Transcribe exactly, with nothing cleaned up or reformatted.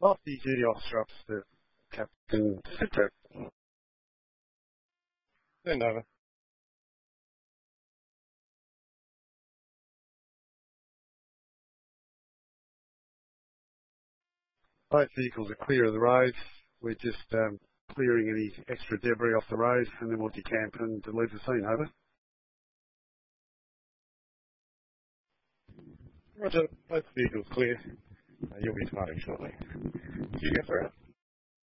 Off the duty officer up to Captain Sitter. Send over. Both vehicles are clear of the road. We're just um, clearing any extra debris off the road, and then we'll decamp and leave the scene. Over. Roger. Both vehicles clear. Uh, you'll be departing shortly. You go for it.